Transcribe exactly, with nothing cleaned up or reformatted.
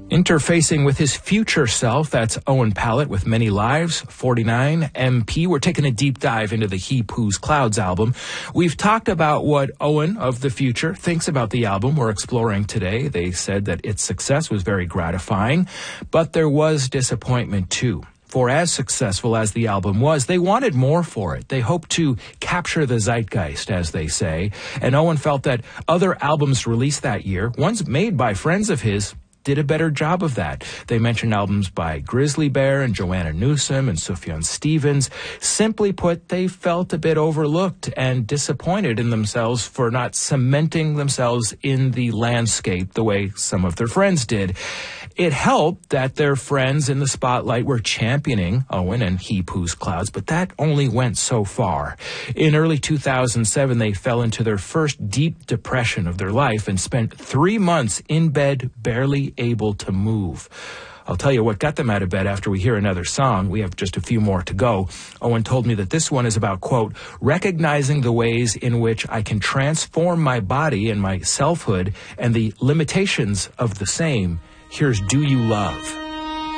Interfacing with his future self, that's Owen Pallett with Many Lives, forty-nine, M P. We're taking a deep dive into the Heap Who's Clouds album. We've talked about what Owen of the future thinks about the album we're exploring today. They said that its success was very gratifying, but there was disappointment too. For as successful as the album was, they wanted more for it. They hoped to capture the zeitgeist, as they say, and Owen felt that other albums released that year, ones made by friends of his, did a better job of that. They mentioned albums by Grizzly Bear and Joanna Newsom and Sufjan Stevens. Simply put, they felt a bit overlooked and disappointed in themselves for not cementing themselves in the landscape the way some of their friends did. It helped that their friends in the spotlight were championing Owen and Heap Who's Clouds, but that only went so far. In early two thousand seven, they fell into their first deep depression of their life and spent three months in bed, barely able to move. I'll tell you what got them out of bed after we hear another song. We have just a few more to go. Owen told me that this one is about, quote, recognizing the ways in which I can transform my body and my selfhood and the limitations of the same. Here's Do You Love?